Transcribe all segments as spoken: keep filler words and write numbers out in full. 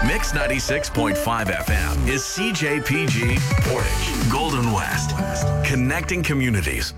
Mix ninety-six point five F M is C J P G Portage, Golden West, connecting communities.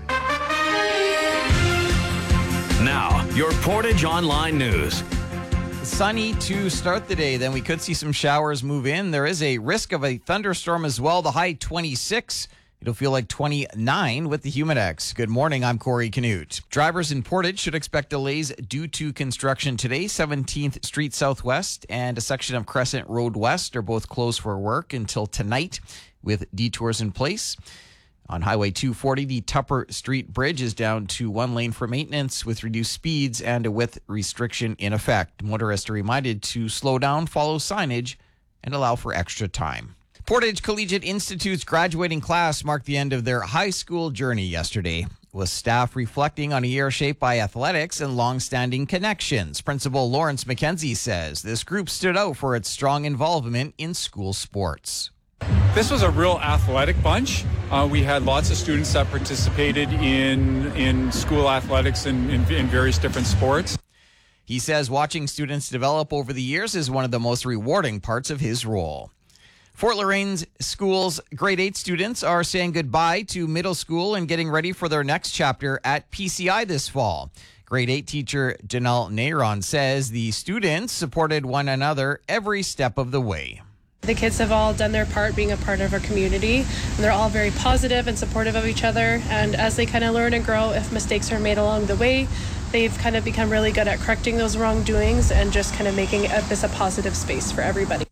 Now, your Portage Online News. Sunny to start the day, then we could see some showers move in. There is a risk of a thunderstorm as well. The high twenty-six. It'll feel like twenty-nine with the Humidex. Good morning, I'm Corey Canute. Drivers in Portage should expect delays due to construction today. seventeenth Street Southwest and a section of Crescent Road West are both closed for work until tonight with detours in place. On Highway two forty, the Tupper Street Bridge is down to one lane for maintenance with reduced speeds and a width restriction in effect. Motorists are reminded to slow down, follow signage, and allow for extra time. Portage Collegiate Institute's graduating class marked the end of their high school journey yesterday, with staff reflecting on a year shaped by athletics and long-standing connections. Principal Lawrence McKenzie says this group stood out for its strong involvement in school sports. This was a real athletic bunch. Uh, we had lots of students that participated in in school athletics and in, in various different sports. He says watching students develop over the years is one of the most rewarding parts of his role. Fort Lorain's school's grade eight students are saying goodbye to middle school and getting ready for their next chapter at P C I this fall. Grade eight teacher Janelle Neyron says the students supported one another every step of the way. The kids have all done their part being a part of our community, and they're all very positive and supportive of each other. And as they kind of learn and grow, if mistakes are made along the way, they've kind of become really good at correcting those wrongdoings and just kind of making it, this a positive space for everybody.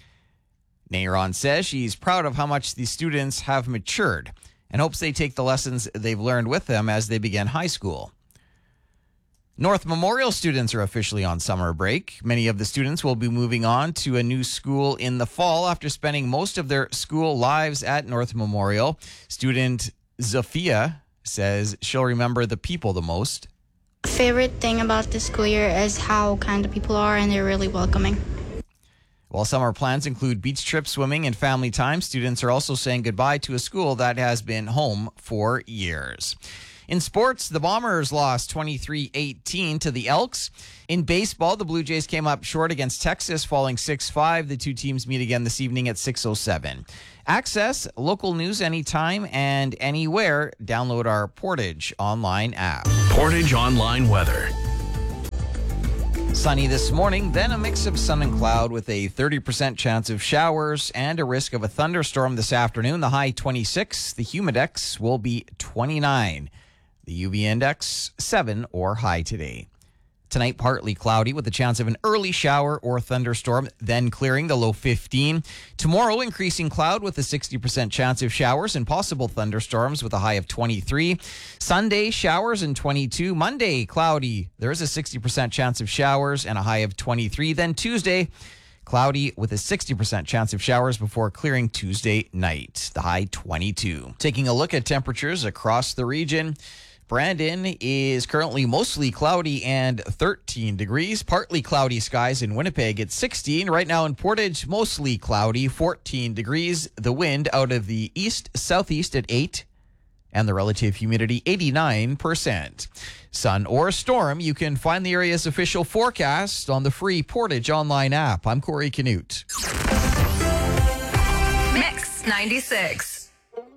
Neyron says she's proud of how much the students have matured and hopes they take the lessons they've learned with them as they begin high school. North Memorial students are officially on summer break. Many of the students will be moving on to a new school in the fall after spending most of their school lives at North Memorial. Student Zafia says she'll remember the people the most. Favorite thing about this school year is how kind the people are, and they're really welcoming. While summer plans include beach trips, swimming, and family time, students are also saying goodbye to a school that has been home for years. In sports, the Bombers lost twenty-three eighteen to the Elks. In baseball, the Blue Jays came up short against Texas, falling six five. The two teams meet again this evening at six oh seven. Access local news anytime and anywhere. Download our Portage Online app. Portage Online weather. Sunny this morning, then a mix of sun and cloud with a thirty percent chance of showers and a risk of a thunderstorm this afternoon. The high twenty-six. The Humidex will be twenty-nine. The U V index, seven or high today. Tonight, partly cloudy with a chance of an early shower or thunderstorm, then clearing, the low fifteen. Tomorrow, increasing cloud with a sixty percent chance of showers and possible thunderstorms with a high of twenty-three. Sunday, showers and twenty-two. Monday, cloudy. There is a sixty percent chance of showers and a high of twenty-three. Then Tuesday, cloudy with a sixty percent chance of showers before clearing Tuesday night. The high twenty-two. Taking a look at temperatures across the region. Brandon is currently mostly cloudy and thirteen degrees. Partly cloudy skies in Winnipeg at sixteen. Right now in Portage, mostly cloudy, fourteen degrees. The wind out of the east-southeast at eight. And the relative humidity, eighty-nine percent. Sun or storm, you can find the area's official forecast on the free Portage Online app. I'm Corey Canute. Mix ninety-six.